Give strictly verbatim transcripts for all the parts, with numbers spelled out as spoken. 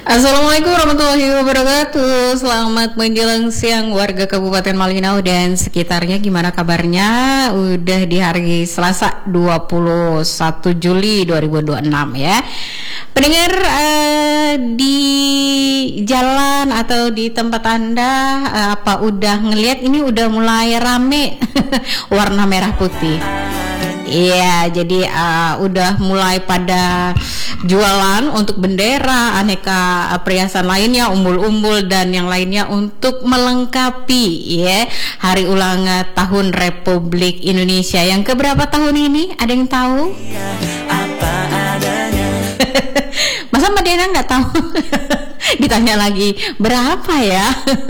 Assalamualaikum warahmatullahi wabarakatuh. Selamat menjelang siang warga Kabupaten Malinau dan sekitarnya. Gimana kabarnya? Udah di hari Selasa dua puluh satu Juli dua ribu dua puluh enam ya. Pendengar uh, di jalan atau di tempat Anda uh, apa udah ngelihat ini udah mulai rame warna merah putih. Iya, jadi uh, udah mulai pada jualan untuk bendera, aneka perhiasan lainnya, umbul-umbul dan yang lainnya untuk melengkapi ya hari ulang tahun Republik Indonesia yang keberapa tahun ini? Ada yang tahu? Apa adanya. Masa Mbak Dena nggak tahu? Ditanya lagi berapa ya?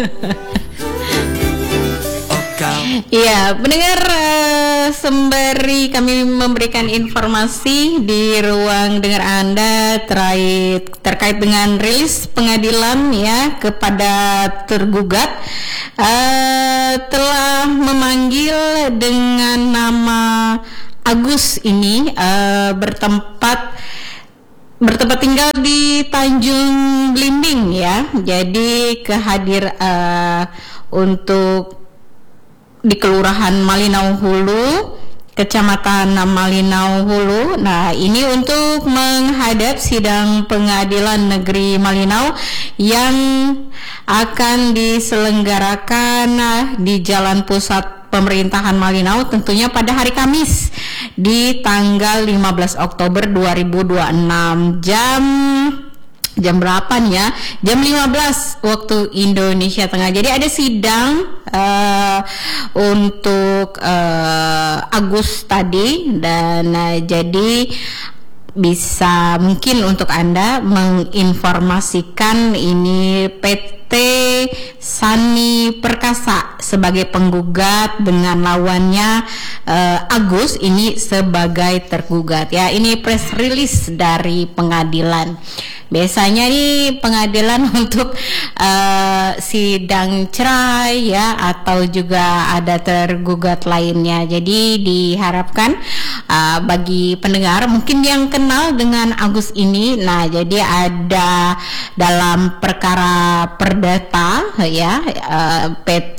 Iya, pendengar, uh, sembari kami memberikan informasi di ruang dengar Anda terkait terkait dengan rilis pengadilan ya kepada tergugat uh, telah memanggil dengan nama Agus ini uh, bertempat bertempat tinggal di Tanjung Belimbing ya. Jadi kehadir uh, untuk di Kelurahan Malinau Hulu, Kecamatan Malinau Hulu. Nah, ini untuk menghadap sidang Pengadilan Negeri Malinau yang akan diselenggarakan di Jalan Pusat Pemerintahan Malinau tentunya pada hari Kamis di tanggal lima belas Oktober dua ribu dua puluh enam jam Jam berapa nih ya? Jam lima belas waktu Indonesia Tengah. Jadi ada sidang uh, untuk uh, Agus tadi dan uh, jadi bisa mungkin untuk Anda menginformasikan ini P T Sani Perkasa sebagai penggugat dengan lawannya uh, Agus ini sebagai tergugat ya. Ini press release dari pengadilan. Biasanya nih pengadilan untuk uh, sidang cerai ya atau juga ada tergugat lainnya. Jadi diharapkan uh, bagi pendengar mungkin yang kenal dengan Agus ini, nah jadi ada dalam perkara perdata ya uh, P T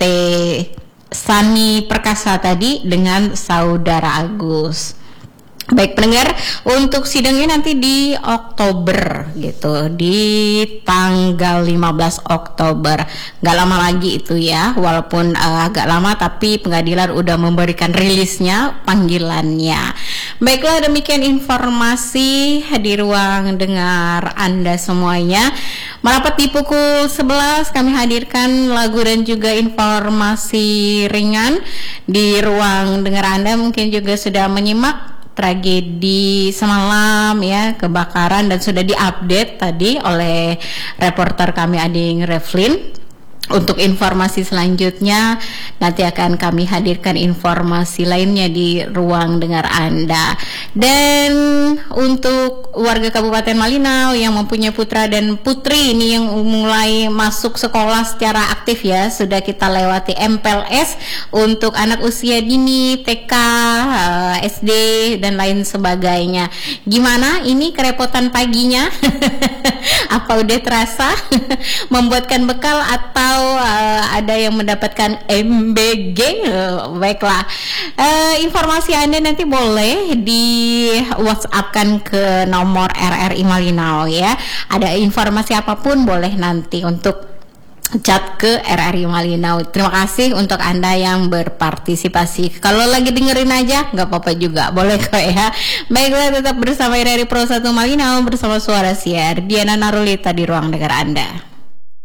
Sani Perkasa tadi dengan saudara Agus. Baik pendengar, untuk sidangnya nanti di Oktober gitu, di tanggal lima belas Oktober. Gak lama lagi itu ya, walaupun uh, agak lama tapi pengadilan udah memberikan rilisnya, panggilannya. Baiklah, demikian informasi di ruang dengar Anda semuanya. Merapat di pukul sebelas kami hadirkan lagu dan juga informasi ringan di ruang dengar Anda. Mungkin juga sudah menyimak tragedi semalam ya, kebakaran dan sudah diupdate tadi oleh reporter kami Ading Revlin. Untuk informasi selanjutnya nanti akan kami hadirkan informasi lainnya di ruang dengar Anda. Dan untuk warga Kabupaten Malinau yang mempunyai putra dan putri ini yang mulai masuk sekolah secara aktif ya, sudah kita lewati M P L S untuk anak usia dini, T K, S D dan lain sebagainya. Gimana ini kerepotan paginya? Apa udah terasa membuatkan bekal atau uh, ada yang mendapatkan M B G? Uh, baiklah, uh, informasi Anda nanti boleh di WhatsApp-kan ke nomor R R I Malinau ya. Ada informasi apapun boleh nanti untuk chat ke R R I Malinau. Terima kasih untuk Anda yang berpartisipasi. Kalau lagi dengerin aja nggak apa-apa juga, boleh kok ya. Baiklah, tetap bersama R R I Pro satu Malinau bersama Suara Siar Diana Narulita di ruang dengar Anda.